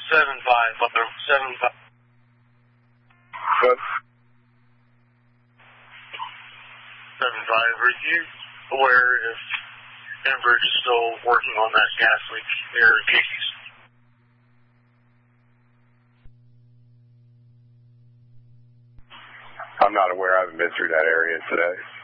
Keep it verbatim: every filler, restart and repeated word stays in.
seven five, seven five. What? seven five. Are you aware if Enbridge is still working on that gas leak near Kickies? I'm not aware. I haven't been through that area today.